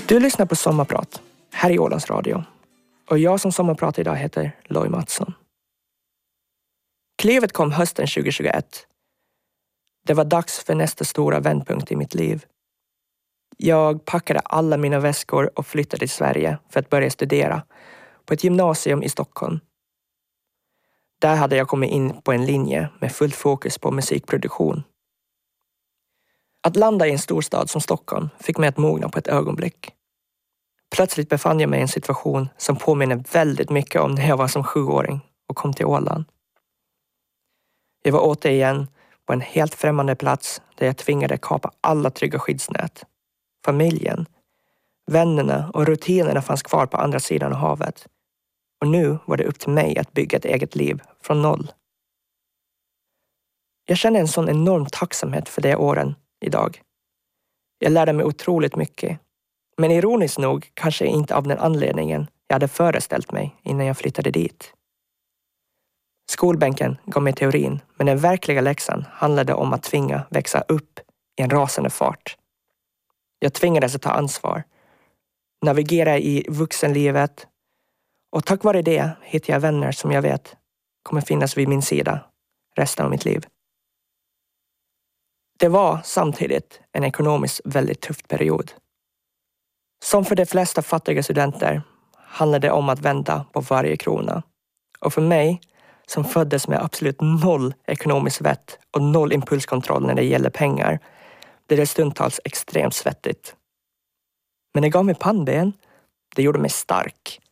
Du lyssnar på Sommarprat här i Ålands Radio. Och jag som sommarpratar idag heter Loj Mattsson. Klivet kom hösten 2021. Det var dags för nästa stora vändpunkt i mitt liv. Jag packade alla mina väskor och flyttade till Sverige för att börja studera på ett gymnasium i Stockholm. Där hade jag kommit in på en linje med fullt fokus på musikproduktion. Att landa i en storstad som Stockholm fick mig att mogna på ett ögonblick. Plötsligt befann jag mig i en situation som påminner väldigt mycket om när jag var som 7-åring och kom till Åland. Jag var återigen på en helt främmande plats där jag tvingade kapa alla trygga skyddsnät. Familjen, vännerna och rutinerna fanns kvar på andra sidan av havet. Och nu var det upp till mig att bygga ett eget liv från noll. Jag kände en sån enorm tacksamhet för de åren idag. Jag lärde mig otroligt mycket. Men ironiskt nog kanske inte av den anledningen jag hade föreställt mig innan jag flyttade dit. Skolbänken gav mig teorin, men den verkliga läxan handlade om att tvinga växa upp i en rasande fart. Jag tvingades att ta ansvar, navigera i vuxenlivet och tack vare det hittade jag vänner som jag vet kommer finnas vid min sida resten av mitt liv. Det var samtidigt en ekonomiskt väldigt tuff period. Som för de flesta fattiga studenter handlade det om att vända på varje krona. Och för mig, som föddes med absolut noll ekonomisk vett och noll impulskontroll när det gäller pengar, blev det stundtals extremt svettigt. Men det gav mig pannben. Det gjorde mig stark.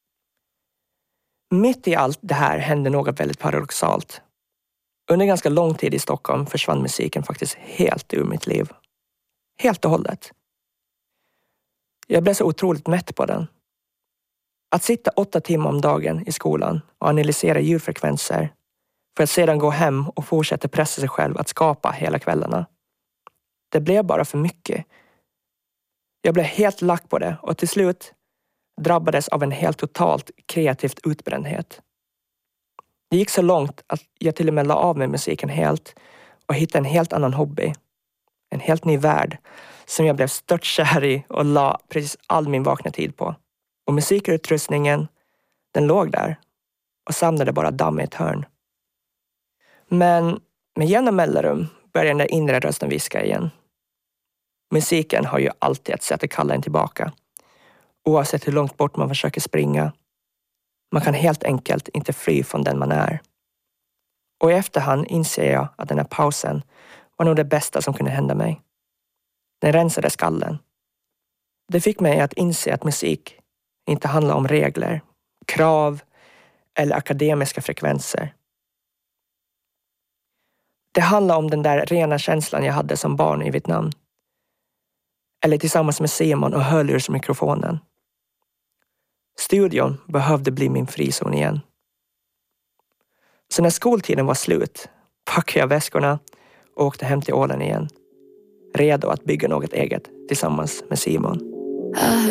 Mitt i allt det här hände något väldigt paradoxalt. Under ganska lång tid i Stockholm försvann musiken faktiskt helt ur mitt liv. Helt och hållet. Jag blev så otroligt mätt på den. Att sitta 8 timmar om dagen i skolan och analysera ljudfrekvenser för att sedan gå hem och fortsätta pressa sig själv att skapa hela kvällarna. Det blev bara för mycket. Jag blev helt lack på det och till slut drabbades av en helt totalt kreativt utbrändhet. Det gick så långt att jag till och med la av med musiken helt och hittade en helt annan hobby. En helt ny värld som jag blev stört kär i och la precis all min vakna tid på. Och musikutrustningen, den låg där och samlade bara damm i ett hörn. Men med jämna mellanrum började den inre rösten viska igen. Musiken har ju alltid ett sätt att kalla en tillbaka. Oavsett hur långt bort man försöker springa. Man kan helt enkelt inte fly från den man är. Och i efterhand inser jag att den här pausen var nog det bästa som kunde hända mig. Den rensade skallen. Det fick mig att inse att musik inte handlar om regler, krav eller akademiska frekvenser. Det handlar om den där rena känslan jag hade som barn i Vietnam. Eller tillsammans med Simon och hörlursmikrofonen. Studion behövde bli min frizon igen. Så när skoltiden var slut packade jag väskorna och åkte hem till Åland igen. Redo att bygga något eget tillsammans med Simon.